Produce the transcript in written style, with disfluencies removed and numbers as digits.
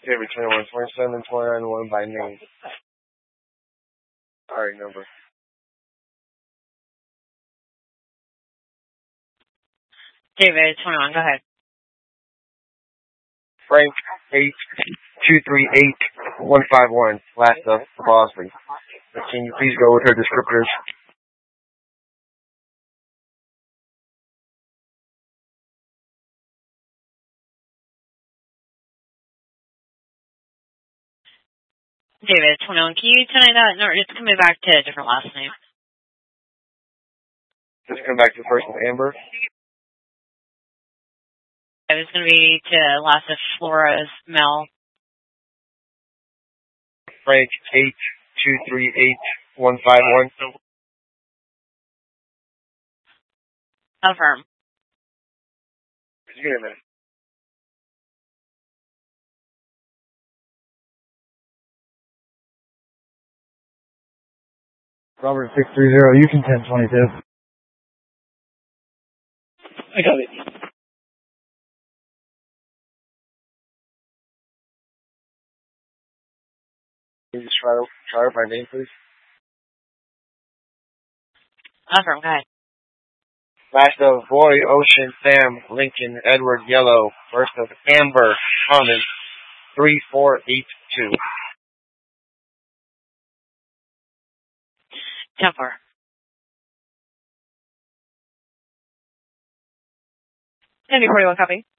David 21, 27, 29, 1 by name. Alright, number. David 21, go ahead. Frank 8238151, last of Crosby. Can you please go with her descriptors? David 21, can you tell me that? No, it's coming back to a different last name. Just come back to the first name, Amber. It was going to be to last of Flores Mel. Frank 8238151. Affirm. Just give me a minute. Robert 630, you can 1022. I got it. Can you just try by name, please? Affirm, go ahead. Last of Boy, Ocean, Sam, Lincoln, Edward, Yellow. First of Amber, Thomas, 3482. 10-4. And 41 copy.